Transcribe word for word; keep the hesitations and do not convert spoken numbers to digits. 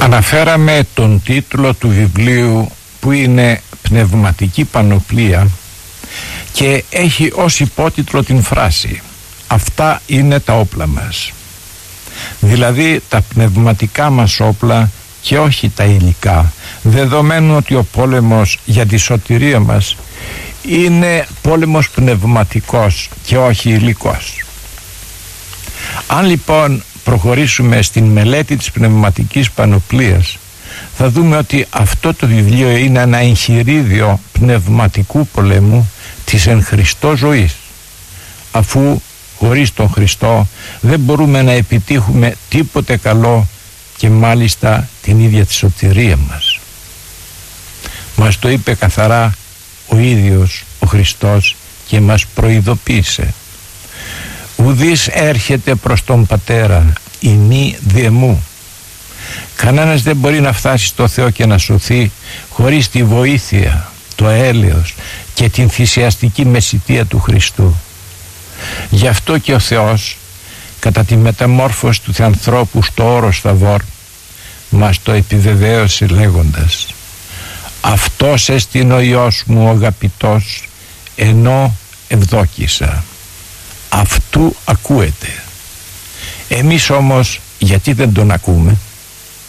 Αναφέραμε τον τίτλο του βιβλίου που είναι «Πνευματική πανοπλία» και έχει ως υπότιτλο την φράση «Αυτά είναι τα όπλα μας». Δηλαδή τα πνευματικά μας όπλα και όχι τα υλικά, δεδομένου ότι ο πόλεμος για τη σωτηρία μας είναι πόλεμος πνευματικός και όχι υλικός. Αν λοιπόν προχωρήσουμε στην μελέτη της πνευματικής πανοπλίας, θα δούμε ότι αυτό το βιβλίο είναι ένα εγχειρίδιο πνευματικού πολέμου της εν Χριστώ ζωής, αφού χωρίς τον Χριστό δεν μπορούμε να επιτύχουμε τίποτε καλό και μάλιστα την ίδια τη σωτηρία μας. Μας το είπε καθαρά ο ίδιος ο Χριστός και μας προειδοποίησε: «Ουδής έρχεται προς τον Πατέρα ημί δε μου». Κανένας δεν μπορεί να φτάσει στο Θεό και να σωθεί χωρίς τη βοήθεια, το έλεος και την θυσιαστική μεσιτεία του Χριστού. Γι' αυτό και ο Θεός, κατά τη μεταμόρφωση του Θεανθρώπου στο όρος Θαβόρ, μας το επιβεβαίωσε λέγοντας: «Αυτός εστιν ο Υιός μου ο αγαπητός, ενώ ευδόκησα». Αυτού ακούετε. Εμείς όμως γιατί δεν τον ακούμε?